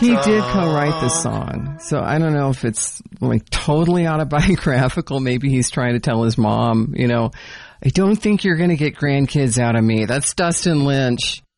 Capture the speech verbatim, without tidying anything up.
He did co-write the song. So I don't know if it's like totally autobiographical. Maybe he's trying to tell his mom, you know, I don't think you're going to get grandkids out of me. That's Dustin Lynch.